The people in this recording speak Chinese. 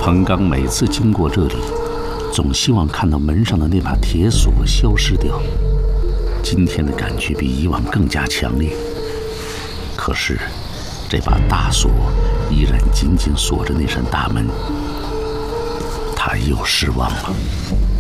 彭刚每次经过这里，总希望看到门上的那把铁锁消失掉。今天的感觉比以往更加强烈。可是，这把大锁依然紧紧锁着那扇大门。他又失望了。